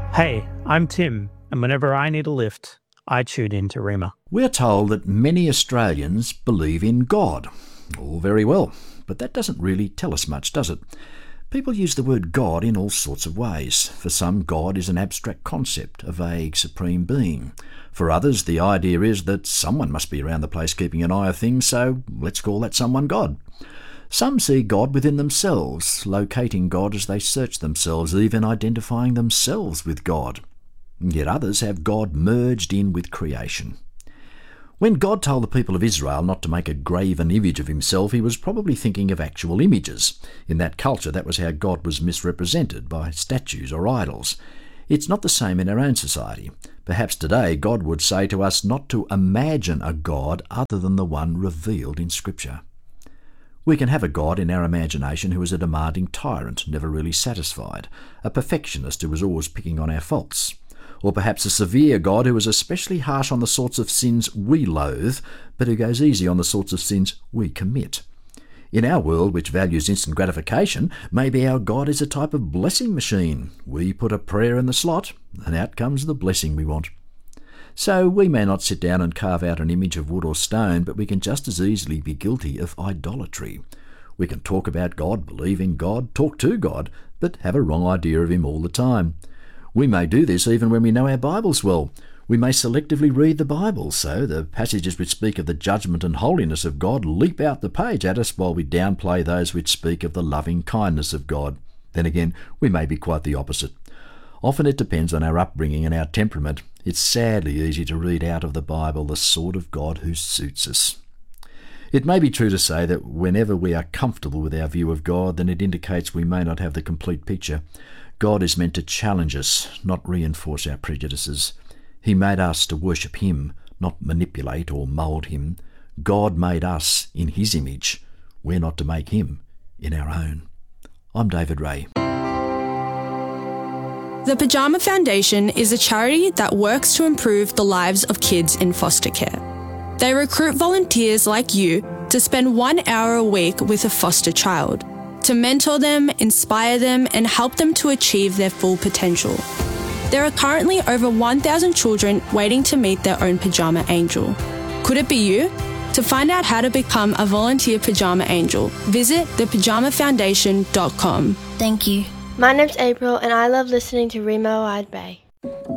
Hey, I'm Tim, and whenever I need a lift, I tune in to Rima. We're told that many Australians believe in God. All very well, but that doesn't really tell us much, does it? People use the word God in all sorts of ways. For some, God is an abstract concept, a vague supreme being. For others, the idea is that someone must be around the place keeping an eye on things, so let's call that someone God. Some see God within themselves, locating God as they search themselves, even identifying themselves with God. Yet others have God merged in with creation. When God told the people of Israel not to make a graven image of himself, he was probably thinking of actual images. In that culture, that was how God was misrepresented, by statues or idols. It's not the same in our own society. Perhaps today God would say to us not to imagine a God other than the one revealed in Scripture. We can have a God in our imagination who is a demanding tyrant, never really satisfied, a perfectionist who is always picking on our faults. Or perhaps a severe God who is especially harsh on the sorts of sins we loathe, but who goes easy on the sorts of sins we commit. In our world, which values instant gratification, maybe our God is a type of blessing machine. We put a prayer in the slot, and out comes the blessing we want. So we may not sit down and carve out an image of wood or stone, but we can just as easily be guilty of idolatry. We can talk about God, believe in God, talk to God, but have a wrong idea of him all the time. We may do this even when we know our Bibles well. We may selectively read the Bible, so the passages which speak of the judgment and holiness of God leap out the page at us while we downplay those which speak of the loving kindness of God. Then again, we may be quite the opposite. Often it depends on our upbringing and our temperament. It's sadly easy to read out of the Bible the sort of God who suits us. It may be true to say that whenever we are comfortable with our view of God, then it indicates we may not have the complete picture. God is meant to challenge us, not reinforce our prejudices. He made us to worship him, not manipulate or mould him. God made us in his image. We're not to make him in our own. I'm David Ray. The Pyjama Foundation is a charity that works to improve the lives of kids in foster care. They recruit volunteers like you to spend 1 hour a week with a foster child, to mentor them, inspire them, and help them to achieve their full potential. There are currently over 1,000 children waiting to meet their own Pyjama Angel. Could it be you? To find out how to become a volunteer Pyjama Angel, visit thepyjamafoundation.com. Thank you. My name's April, and I love listening to Remo Wide Bay.